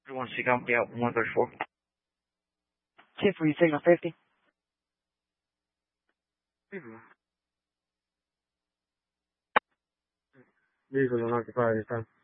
Everyone seek out, yeah, 134. 10 for you, signal 50. Vehicles unoccupied this time.